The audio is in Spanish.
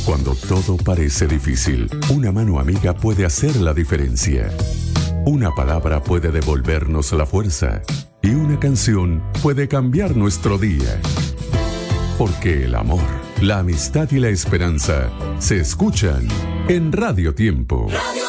Cuando todo parece difícil, una mano amiga puede hacer la diferencia. Una palabra puede devolvernos la fuerza y una canción puede cambiar nuestro día. Porque el amor, la amistad y la esperanza se escuchan en Radio Tiempo. Radio